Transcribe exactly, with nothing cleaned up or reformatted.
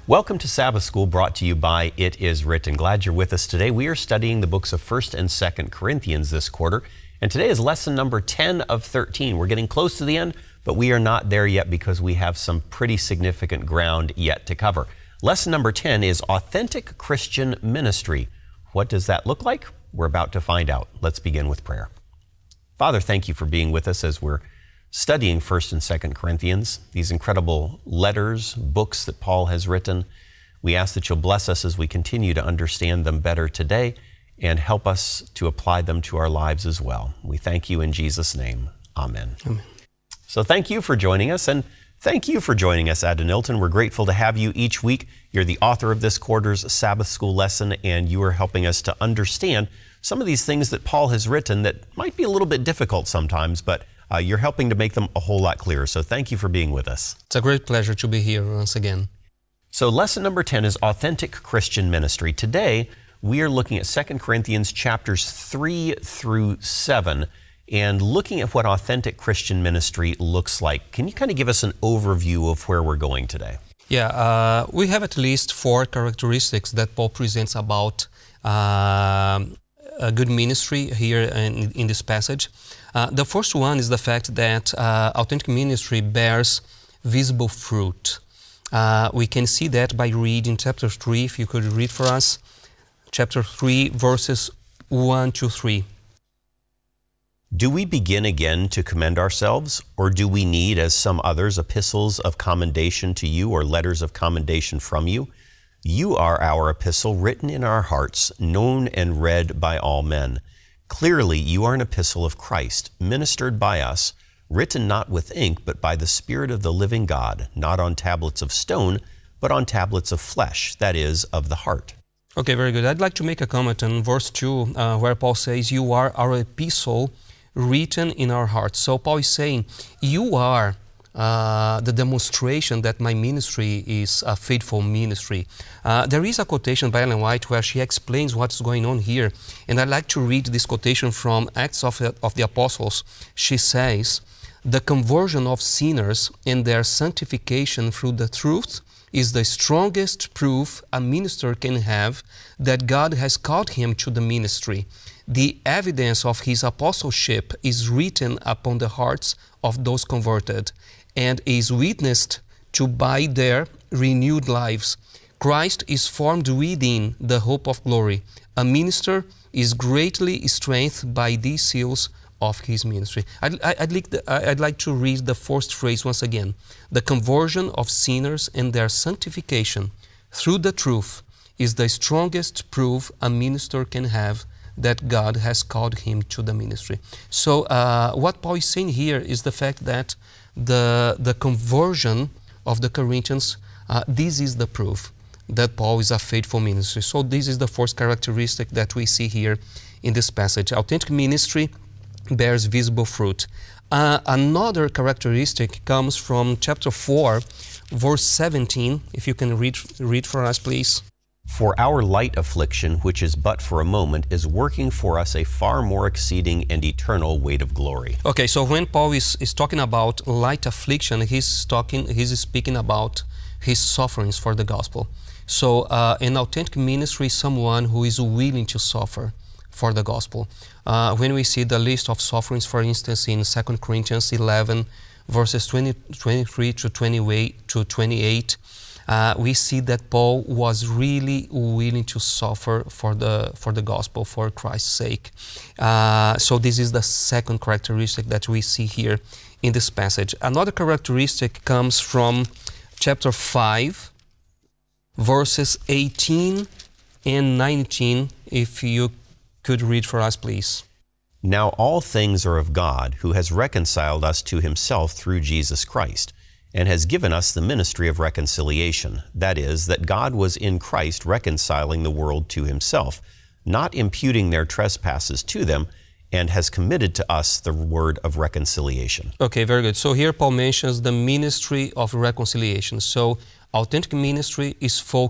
Welcome to Sabbath School, brought to you by It Is Written. Glad you're with us today. We are studying the books of First and Second Corinthians this quarter, and today is lesson number ten of thirteen. We're getting close to the end, but we are not there yet because we have some pretty significant ground yet to cover. Lesson number ten is Authentic Christian Ministry. What does that look like? We're about to find out. Let's begin with prayer. Father, thank you for being with us as we're studying First and Second Corinthians, these incredible letters, books that Paul has written. We ask that you'll bless us as we continue to understand them better today and help us to apply them to our lives as well. We thank you in Jesus' name. Amen. Amen. So thank you for joining us, and thank you for joining us at Denilton. We're grateful to have you each week. You're the author of this quarter's Sabbath School lesson, and you are helping us to understand some of these things that Paul has written that might be a little bit difficult sometimes, but Uh, you're helping to make them a whole lot clearer. So thank you for being with us. It's a great pleasure to be here once again. So lesson number ten is Authentic Christian Ministry. Today, we are looking at Second Corinthians chapters three through seven and looking at what authentic Christian ministry looks like. Can you kind of give us an overview of where we're going today? Yeah, uh, we have at least four characteristics that Paul presents about uh, a good ministry here in, in this passage. Uh, the first one is the fact that uh, authentic ministry bears visible fruit. Uh, we can see that by reading chapter three, if you could read for us, chapter three, verses one to three. Do we begin again to commend ourselves, or do we need, as some others, epistles of commendation to you or letters of commendation from you? You are our epistle, written in our hearts, known and read by all men. Clearly, you are an epistle of Christ, ministered by us, written not with ink, but by the Spirit of the living God, not on tablets of stone, but on tablets of flesh, that is, of the heart. Okay, very good. I'd like to make a comment on verse two, uh, where Paul says, you are our epistle, written in our hearts. So Paul is saying, you are Uh, the demonstration that my ministry is a faithful ministry. Uh, there is a quotation by Ellen White where she explains what's going on here, and I'd like to read this quotation from Acts of the, of the Apostles. She says, the conversion of sinners and their sanctification through the truth is the strongest proof a minister can have that God has called him to the ministry. The evidence of his apostleship is written upon the hearts of those converted and is witnessed to by their renewed lives. Christ is formed within the hope of glory. A minister is greatly strengthened by these seals of his ministry. I'd, I'd, like the, I'd like to read the first phrase once again. The conversion of sinners and their sanctification through the truth is the strongest proof a minister can have that God has called him to the ministry. So uh, what Paul is saying here is the fact that the, the conversion of the Corinthians, uh, this is the proof that Paul is a faithful ministry. So this is the first characteristic that we see here in this passage. Authentic ministry bears visible fruit. Uh, another characteristic comes from chapter four, verse seventeen. If you can read, read for us, please. For our light affliction, which is but for a moment, is working for us a far more exceeding and eternal weight of glory. Okay, so when Paul is, is talking about light affliction, he's talking, he's speaking about his sufferings for the gospel. So uh, an authentic ministry is someone who is willing to suffer for the gospel. Uh, when we see the list of sufferings, for instance, in Second Corinthians eleven, verses twenty, twenty-three to twenty-eight, to twenty-eight, Uh, we see that Paul was really willing to suffer for the for the gospel, for Christ's sake. Uh, so this is the second characteristic that we see here in this passage. Another characteristic comes from chapter five, verses eighteen and nineteen. If you could read for us, please. Now all things are of God, who has reconciled us to himself through Jesus Christ, and has given us the ministry of reconciliation. That is, that God was in Christ reconciling the world to himself, not imputing their trespasses to them, and has committed to us the word of reconciliation. Okay, very good. So here Paul mentions the ministry of reconciliation. So authentic ministry is focused